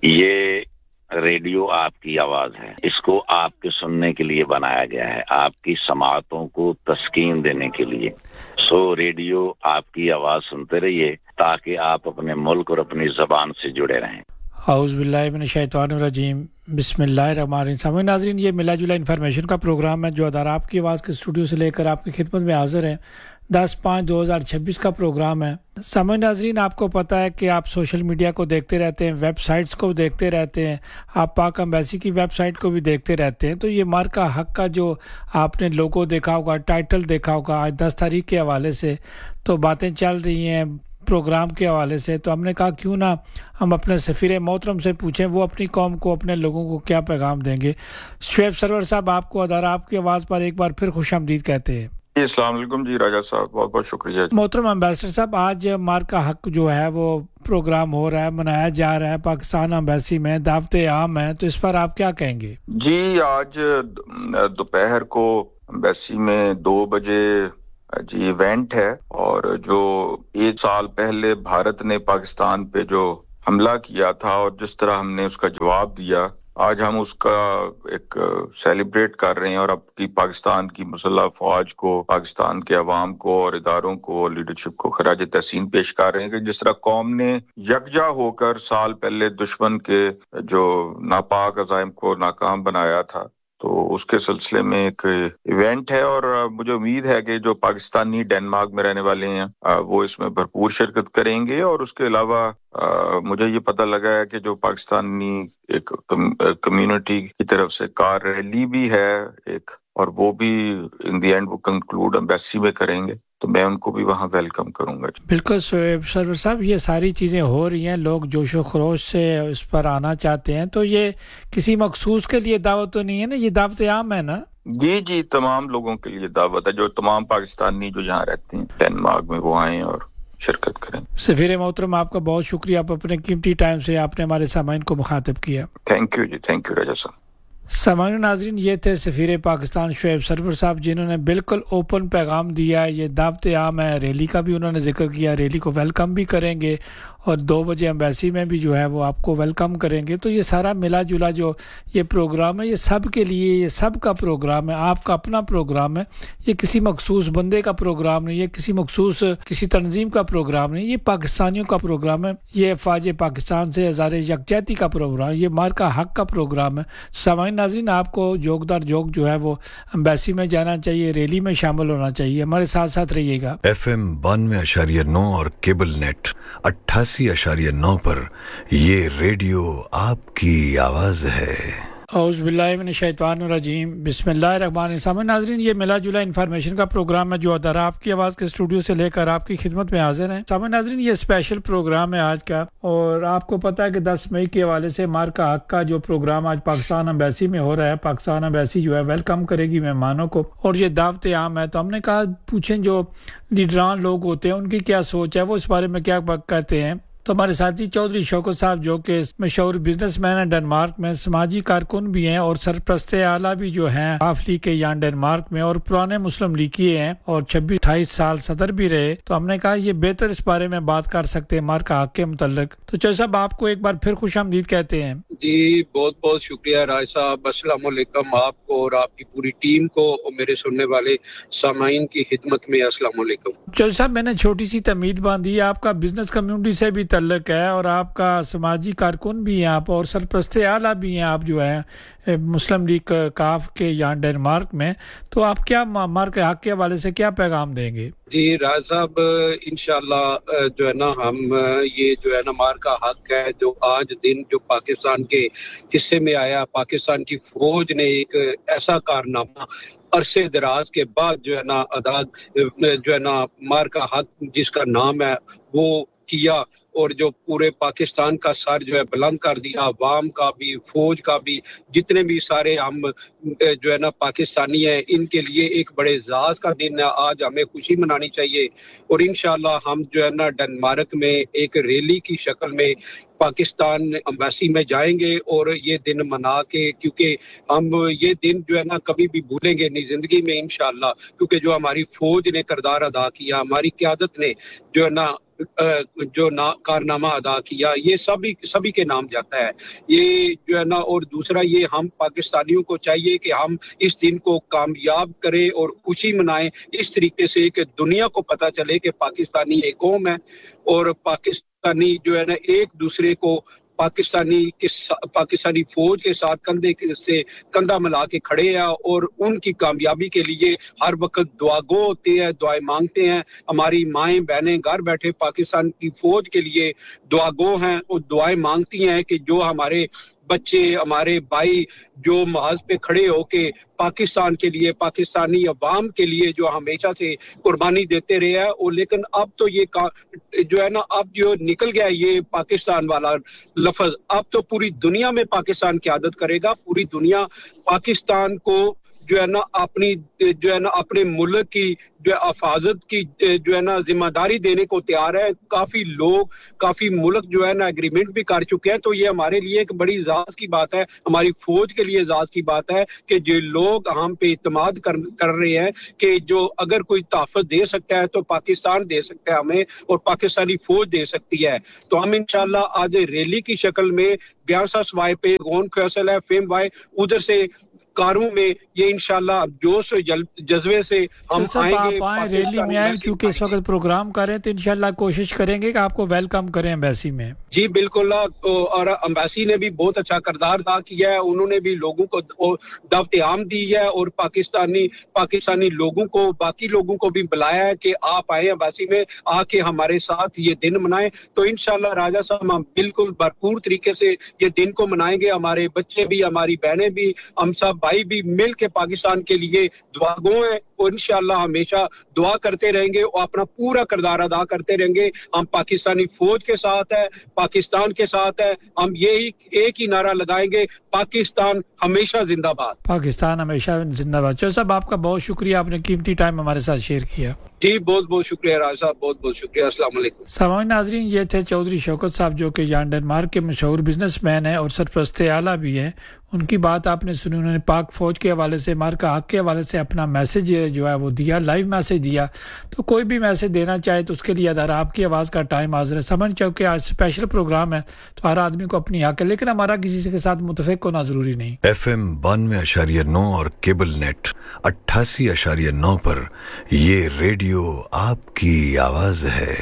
یہ ریڈیو آپ کی آواز ہے، اس کو آپ کے سننے کے لیے بنایا گیا ہے، آپ کی سماعتوں کو تسکین دینے کے لیے۔ ریڈیو آپ کی آواز سنتے رہیے تاکہ آپ اپنے ملک اور اپنی زبان سے جڑے رہیں۔ اعوذ باللہ من الشیطان الرجیم، بسم اللہ الرحمن الرحیم۔ سامعین ناظرین، یہ ملا جلا انفارمیشن کا پروگرام ہے جو ادارہ آپ کی آواز کے اسٹوڈیو سے لے کر آپ کی خدمت میں حاضر ہے۔ 10/5/2026 کا پروگرام ہے۔ سامعین ناظرین، آپ کو پتہ ہے کہ آپ سوشل میڈیا کو دیکھتے رہتے ہیں، ویب سائٹس کو دیکھتے رہتے ہیں، آپ پاک ایمبیسی کی ویب سائٹ کو بھی دیکھتے رہتے ہیں، تو یہ مارکا حق کا جو آپ نے لوگو دیکھا ہوگا، ٹائٹل دیکھا ہوگا، آج 10 تاریخ کے حوالے سے تو باتیں چل رہی ہیں پروگرام کے حوالے سے، تو ہم نے کہا کیوں نہ ہم اپنے سفیر محترم سے پوچھیں وہ اپنی قوم کو، اپنے لوگوں کو کیا پیغام دیں گے۔ شعیب سرور صاحب، آپ کو ادارہ آپ کی آواز پر ایک بار پھر خوش آمدید کہتے ہیں۔ جی السلام علیکم جی راجہ صاحب، بہت بہت شکریہ۔ محترم ایمبیسڈر صاحب، آج مارکا حق جو ہے وہ پروگرام ہو رہا ہے، منایا جا رہا ہے پاکستان ایمبیسی میں، دعوت عام ہے، تو اس پر آپ کیا کہیں گے؟ جی آج دوپہر کو ایمبیسی میں 2 بجے جی ایونٹ ہے، اور جو 1 سال پہلے بھارت نے پاکستان پہ جو حملہ کیا تھا اور جس طرح ہم نے اس کا جواب دیا، آج ہم اس کا ایک سیلیبریٹ کر رہے ہیں، اور اب کی پاکستان کی مسلح افواج کو، پاکستان کے عوام کو اور اداروں کو، لیڈرشپ کو خراج تحسین پیش کر رہے ہیں کہ جس طرح قوم نے یکجا ہو کر سال پہلے دشمن کے جو ناپاک عزائم کو ناکام بنایا تھا، تو اس کے سلسلے میں ایک ایونٹ ہے، اور مجھے امید ہے کہ جو پاکستانی ڈینمارک میں رہنے والے ہیں وہ اس میں بھرپور شرکت کریں گے۔ اور اس کے علاوہ مجھے یہ پتہ لگا ہے کہ جو پاکستانی ایک کمیونٹی کی طرف سے کار ریلی بھی ہے ایک، اور وہ بھی ان دی اینڈ وہ کنکلوڈ ایمبیسی میں کریں گے، تو میں ان کو بھی وہاں ویلکم کروں گا۔ بالکل سرور صاحب، یہ ساری چیزیں ہو رہی ہیں، لوگ جوش و خروش سے اس پر آنا چاہتے ہیں، تو یہ کسی مخصوص کے لیے دعوت تو نہیں ہے نا، یہ دعوت عام ہے نا؟ جی تمام لوگوں کے لیے دعوت ہے، جو تمام پاکستانی جو یہاں رہتے ہیں ڈینمارک میں وہ آئیں اور شرکت کریں۔ سفیر محترم، آپ کا بہت شکریہ، آپ اپنے قیمتی ٹائم سے آپ نے ہمارے سامعین کو مخاطب کیا۔ Thank you G, thank you راجہ صاحب۔ سامعین ناظرین، یہ تھے سفیر پاکستان شعیب سرور صاحب، جنہوں نے بالکل اوپن پیغام دیا۔ یہ دعوت عام ہے، ریلی کا بھی انہوں نے ذکر کیا، ریلی کو ویلکم بھی کریں گے، اور 2 بجے ایمبیسی میں بھی جو ہے وہ آپ کو ویلکم کریں گے۔ تو یہ سارا ملا جلا جو یہ پروگرام ہے، یہ سب کے لیے، یہ سب کا پروگرام ہے، آپ کا اپنا پروگرام ہے، یہ کسی مخصوص بندے کا پروگرام نہیں، یہ کسی مخصوص کسی تنظیم کا پروگرام نہیں، یہ پاکستانیوں کا پروگرام ہے، یہ افواج پاکستان سے ہزار یکجہتی کا پروگرام، یہ مارکا حق کا پروگرام ہے۔ سامعین ناظرین، آپ کو جوک در جوک جو ہے وہ ایمبیسی میں جانا چاہیے، ریلی میں شامل ہونا چاہیے۔ ہمارے ساتھ ساتھ رہیے گا۔ FM 92.9 اور کیبل نیٹ 88.9 پر یہ ریڈیو آپ کی آواز ہے۔ اعوذ باللہ من الشیطان الرجیم، بسم اللہ الرحمن الرحیم۔ سامعین ناظرین، یہ ملا جلا انفارمیشن کا پروگرام ہے جو ادارہ آپ کی آواز کے اسٹوڈیو سے لے کر آپ کی خدمت میں حاضر ہیں۔ سامعین ناظرین، یہ اسپیشل پروگرام ہے آج کا، اور آپ کو پتہ ہے کہ 10 مئی کے حوالے سے مارکا حق کا جو پروگرام آج پاکستان ایمبیسی میں ہو رہا ہے، پاکستان ایمبیسی جو ہے ویلکم کرے گی مہمانوں کو، اور یہ دعوت عام ہے۔ تو ہم نے کہا پوچھیں جو لیڈران لوگ ہوتے ہیں ان کی کیا سوچ ہے، وہ اس بارے میں کیا کہتے ہیں۔ تو ہمارے ساتھی چودھری شوکت صاحب، جو کہ مشہور بزنس مین ہیں ڈنمارک میں، سماجی کارکن بھی ہیں اور سرپرست اعلیٰ بھی جو ہیں آف لیگ کے یہاں ڈنمارک میں، اور پرانے مسلم لیگی ہیں اور 26-28 سال صدر بھی رہے، تو ہم نے کہا یہ بہتر اس بارے میں بات کر سکتے ہیں مارکا حق کے متعلق۔ تو چودھری صاحب، آپ کو ایک بار پھر خوش آمدید کہتے ہیں۔ جی بہت بہت شکریہ راج صاحب، السلام علیکم آپ کو اور آپ کی پوری ٹیم کو، اور میرے سننے والے سامعین کی خدمت میں السلام علیکم۔ چودھری صاحب، میں نے چھوٹی سی تمہید باندھی، آپ کا بزنس کمیونٹی سے بھی تعلق ہے اور آپ کا سماجی کارکن بھی ہیں آپ، اور سرپرست اعلیٰ بھی ہیں آپ جو ہیں مسلم لیگ کاف کے یہاں ڈنمارک میں، تو آپ کیا مارکا حق کے حوالے سے کیا پیغام دیں گے؟ جی راج صاحب، انشاءاللہ جو ہے نا ہم یہ جو ہے نا مارکا حق ہے جو آج دن جو پاکستان کے حصے میں آیا، پاکستان کی فوج نے ایک ایسا کارنامہ عرصے دراز کے بعد جو ہے نا جو ہے نا مارکا حق جس کا نام ہے وہ کیا، اور جو پورے پاکستان کا سر جو ہے بلند کر دیا، عوام کا بھی، فوج کا بھی، جتنے بھی سارے ہم جو ہے نا پاکستانی ہیں، ان کے لیے ایک بڑے اعزاز کا دن ہے۔ آج ہمیں خوشی منانی چاہیے، اور انشاءاللہ ہم جو ہے نا ڈنمارک میں ایک ریلی کی شکل میں پاکستان ایمبیسی میں جائیں گے، اور یہ دن منا کے، کیونکہ ہم یہ دن جو ہے نا کبھی بھی بھولیں گے نہیں زندگی میں انشاءاللہ، کیونکہ جو ہماری فوج نے کردار ادا کیا، ہماری قیادت نے جو ہے نا جو کارنامہ ادا کیا، یہ سبھی کے نام جاتا ہے یہ جو ہے نا. اور دوسرا یہ ہم پاکستانیوں کو چاہیے کہ ہم اس دن کو کامیاب کریں اور خوشی منائیں اس طریقے سے کہ دنیا کو پتہ چلے کہ پاکستانی ایک قوم ہے اور پاکستانی جو ہے نا ایک دوسرے کو پاکستانی فوج کے ساتھ کندھے سے کندھا ملا کے کھڑے ہیں اور ان کی کامیابی کے لیے ہر وقت دعا گو ہوتے ہیں، دعائیں مانگتے ہیں. ہماری مائیں بہنیں گھر بیٹھے پاکستان کی فوج کے لیے دعا گو ہیں اور دعائیں مانگتی ہیں کہ جو ہمارے بچے ہمارے بھائی جو محاذ پہ کھڑے ہو کے پاکستان کے لیے پاکستانی عوام کے لیے جو ہمیشہ سے قربانی دیتے رہے ہیں. اور لیکن اب تو یہ جو ہے نا اب جو نکل گیا یہ پاکستان والا لفظ، اب تو پوری دنیا میں پاکستان قیادت کرے گا. پوری دنیا پاکستان کو جو ہے نا اپنے ملک کی جو حفاظت کی جو ہے نا ذمہ داری دینے کو تیار ہے. کافی ملک جو ہے نا ایگریمنٹ بھی کر چکے ہیں. تو یہ ہمارے لیے ایک بڑی اعزاز کی بات ہے، ہماری فوج کے لیے اعزاز کی بات ہے کہ جو لوگ ہم پہ اعتماد کر رہے ہیں کہ جو اگر کوئی تحفظ دے سکتا ہے تو پاکستان دے سکتا ہے ہمیں اور پاکستانی فوج دے سکتی ہے. تو ہم انشاءاللہ آج ریلی کی شکل میں بیانسا سوائے پہ گون فیصل ہے فیم وائے ادھر سے کاروں میں یہ انشاءاللہ جوش و جذبے سے ہم آئیں گے. آپ ریلی میں آئیں کیونکہ اس وقت پروگرام کر رہے ہیں تو انشاءاللہ کوشش کریں گے کہ آپ کو ویلکم کریں ایمبیسی میں. جی بالکل، اور ایمبیسی نے بھی بہت اچھا کردار ادا کیا ہے. انہوں نے بھی لوگوں کو دعوت عام دی ہے اور پاکستانی لوگوں کو باقی لوگوں کو بھی بلایا ہے کہ آپ آئیں ایمبیسی میں آ کے ہمارے ساتھ یہ دن منائیں. تو انشاءاللہ راجہ صاحب ہم بالکل بھرپور طریقے سے یہ دن کو منائیں گے. ہمارے بچے بھی ہماری بہنیں بھی ہم سب بھائی بھی مل کے پاکستان کے لیے دعا گو ہیں اور انشاءاللہ ہمیشہ دعا کرتے رہیں گے اور اپنا پورا کردار ادا کرتے رہیں گے. ہم پاکستانی فوج کے ساتھ ہیں، پاکستان کے ساتھ ہیں. ہم یہی ایک ہی نعرہ لگائیں گے، پاکستان ہمیشہ زندہ باد، پاکستان ہمیشہ زندہ باد. چو صاحب آپ کا بہت شکریہ، آپ نے قیمتی ٹائم ہمارے ساتھ شیئر کیا. جی بہت بہت شکریہ راج صاحب، بہت بہت شکریہ. السلام علیکم. سامعین ناظرین، یہ تھے چودھری شوکت صاحب جو کہ یہاں ڈنمارک کے مشہور بزنس مین ہیں اور سرپرست اعلیٰ بھی ہیں. ان کی بات آپ نے سنی، انہوں نے پاک فوج کے حوالے سے مارکا حق کے حوالے سے اپنا میسج جو ہے وہ دیا، لائیو میسج دیا. تو کوئی بھی میسج دینا چاہے تو اس کے لیے ادھر آپ کی آواز کا ٹائم حاضر ہے. سمجھ چونکہ آج اسپیشل پروگرام ہے تو ہر آدمی کو اپنی حق ہے، لیکن ہمارا کسی کے ساتھ متفق ہونا ضروری نہیں. FM 92.9 اور کیبل نیٹ 88.9 پر یہ ریڈیو آپ کی آواز ہے.